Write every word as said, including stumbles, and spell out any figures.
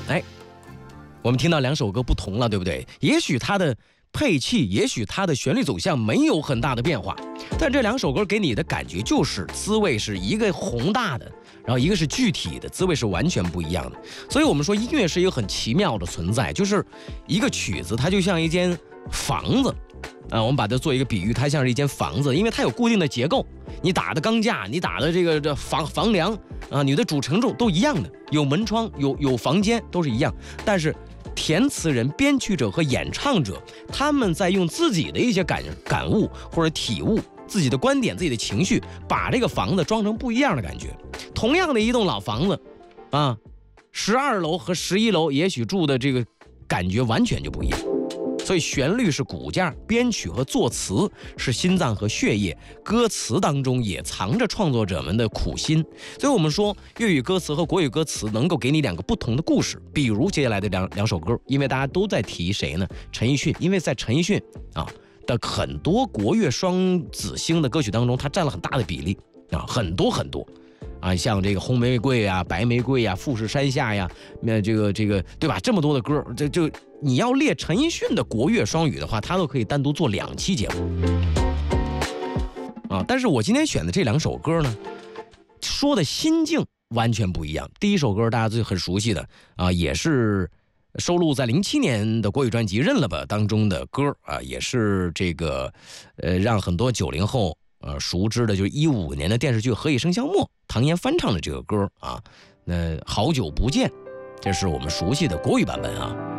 哎，我们听到两首歌不同了，对不对？也许它的配器，也许它的旋律走向没有很大的变化，但这两首歌给你的感觉就是滋味是一个宏大的，然后一个是具体的，滋味是完全不一样的。所以我们说音乐是一个很奇妙的存在，就是一个曲子它就像一间房子啊，我们把它做一个比喻，它像是一间房子，因为它有固定的结构，你打的钢架，你打的这个这房房梁啊，你的主承重都一样的，有门窗，有有房间，都是一样。但是填词人、编曲者和演唱者，他们在用自己的一些感感悟或者体悟，自己的观点、自己的情绪，把这个房子装成不一样的感觉。同样的一栋老房子，啊，十二楼和十一楼也许住的这个感觉完全就不一样。所以旋律是骨架，编曲和作词是心脏和血液，歌词当中也藏着创作者们的苦心。所以我们说粤语歌词和国语歌词能够给你两个不同的故事。比如接下来的两两首歌，因为大家都在提谁呢？陈奕迅，因为在陈奕迅啊的很多国乐双子星的歌曲当中，他占了很大的比例啊，很多很多。啊，像这个红玫瑰啊、白玫瑰啊、富士山下呀，那这个这个对吧？这么多的歌，这就你要列陈奕迅的国乐双语的话，他都可以单独做两期节目啊。但是我今天选的这两首歌呢，说的心境完全不一样。第一首歌大家最很熟悉的啊，也是收录在零七年的国语专辑《认了吧》当中的歌啊，也是这个呃让很多九零后。呃，熟知的就是一五年的电视剧《何以笙箫默》，唐嫣翻唱的这个歌啊，那好久不见，这是我们熟悉的国语版本啊。